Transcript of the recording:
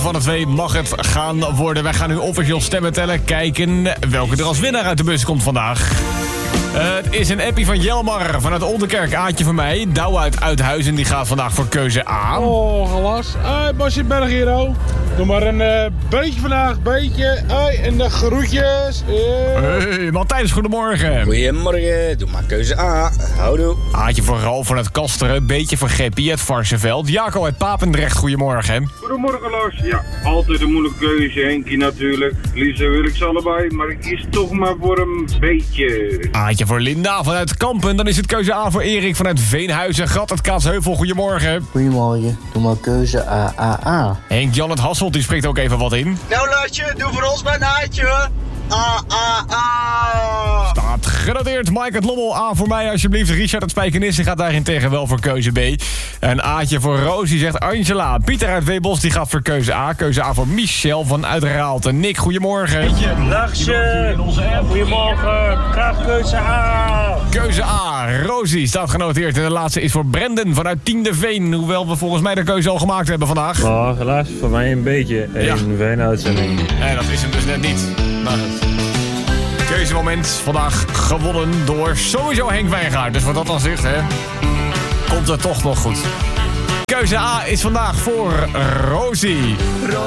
van de 2 mag het gaan worden. Wij gaan nu officieel stemmen tellen. Kijken welke er als winnaar uit de bus komt vandaag. Het is een appie van Jelmar vanuit Oldenkerk. Aatje van mij. Douwe uit Uithuizen die gaat vandaag voor keuze A. Oh, gelas. Basje Berghero. Doe maar een beetje vandaag, beetje. En de groetjes. Hey, Matthijs, goedemorgen. Goedemorgen, doe maar keuze A. Houdoe. Aatje voor Ralf vanuit Kasteren. Beetje voor Geppie uit Varsenveld. Jaco uit Papendrecht, goedemorgen. Goedemorgen Lars. Ja, altijd een moeilijke keuze. Henkie natuurlijk. Liefst wil ik ze allebei, maar ik kies toch maar voor een beetje. Aatje voor Linda vanuit Kampen. Dan is het keuze A voor Erik vanuit Veenhuizen. Gat uit Kaatsheuvel, goedemorgen. Goedemorgen, doe maar keuze A. Henk-Jan uit Hasselt, die spreekt ook even wat in. Nou Larsje, doe voor ons maar een Aatje. Staat genoteerd. Mike uit Lommel, A voor mij alsjeblieft. Richard uit Spijkenisse gaat daarin tegen wel voor keuze B. Een A'tje voor Rosie, zegt Angela. Pieter uit Weebos, die gaat voor keuze A. Keuze A voor Michel vanuit Raalte. Nick, goedemorgen. Larsje, goedemorgen. Graag keuze A. Keuze A. Rosie staat genoteerd. En de laatste is voor Brendan vanuit Tiendeveen. Hoewel we volgens mij de keuze al gemaakt hebben vandaag. Oh, helaas, voor mij een beetje. Een Veen-uitzending. En dat is hem dus net niet. Maar goed. Keuzemoment vandaag gewonnen door sowieso Henk Wijngaard. Dus wat dat dan zegt, hè, komt het toch nog goed. Keuze A is vandaag voor Rosie.